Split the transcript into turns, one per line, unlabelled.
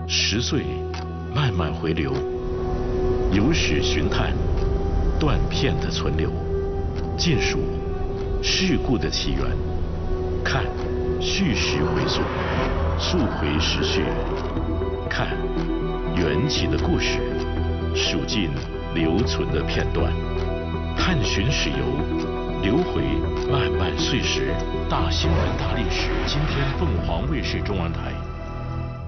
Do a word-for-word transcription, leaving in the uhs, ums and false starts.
十岁慢慢回流，有史寻探，断片的存留，尽数事故的起源，看叙事回溯，溯回时序，看缘起的故事，数尽留存的片段，探寻史游，流回漫漫岁时。大新闻大历史，今天凤凰卫视中文台